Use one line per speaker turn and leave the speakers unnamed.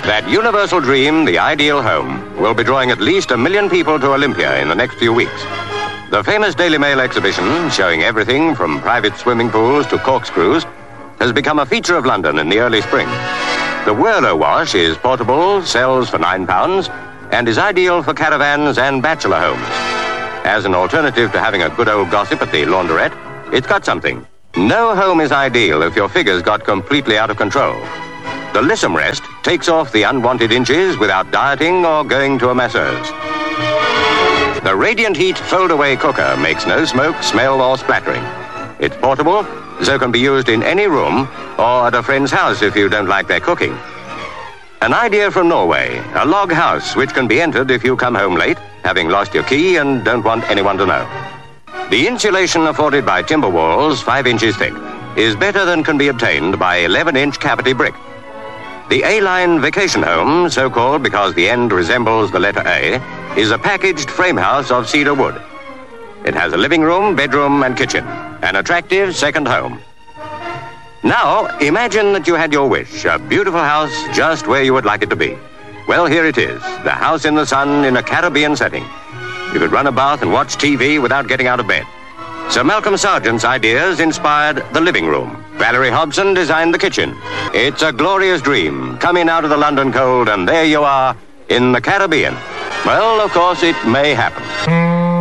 That universal dream, the ideal home, will be drawing at least 1 million people to Olympia in the next few weeks. The famous Daily Mail exhibition, showing everything from private swimming pools to corkscrews, has become a feature of London in the early spring. The Whirlo Wash is portable, sells for £9, and is ideal for caravans and bachelor homes. As an alternative to having a good old gossip at the laundrette, it's got something. No home is ideal if your figures got completely out of control. The Lissom Rest takes off the unwanted inches without dieting or going to a masseuse. The Radiant Heat fold-away cooker makes no smoke, smell, or splattering. It's portable, so can be used in any room or at a friend's house if you don't like their cooking. An idea from Norway, a log house which can be entered if you come home late, having lost your key and don't want anyone to know. The insulation afforded by timber walls, 5 inches thick, is better than can be obtained by 11-inch cavity brick. The A-Line Vacation Home, so called because the end resembles the letter A, is a packaged frame house of cedar wood. It has a living room, bedroom, and kitchen, an attractive second home. Now, imagine that you had your wish, a beautiful house just where you would like it to be. Well, here it is, the house in the sun in a Caribbean setting. You could run a bath and watch TV without getting out of bed. Sir Malcolm Sargent's ideas inspired the living room. Valerie Hobson designed the kitchen. It's a glorious dream, coming out of the London cold, and there you are, in the Caribbean. Well, of course, it may happen.